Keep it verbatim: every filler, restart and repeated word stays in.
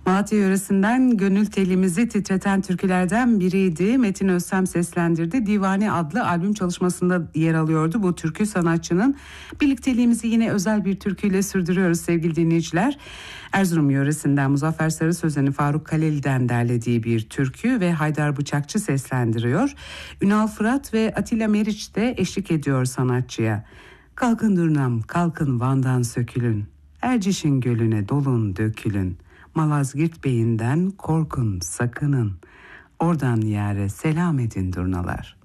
Malatya yöresinden gönül telimizi titreten türkülerden biriydi. Metin Özsem seslendirdi. Divane adlı albüm çalışmasında yer alıyordu bu türkü sanatçının. Birlikteliğimizi yine özel bir türküyle sürdürüyoruz sevgili dinleyiciler. Erzurum yöresinden Muzaffer Sarı Sözen'i Faruk Kaleli'den derlediği bir türkü ve Haydar Bıçakçı seslendiriyor. Ünal Fırat ve Atilla Meriç de eşlik ediyor sanatçıya. Kalkın durnam, kalkın Van'dan sökülün. Erciş'in gölüne dolun dökülün. Malazgirt beyinden korkun sakının. Oradan yâre selam edin durnalar.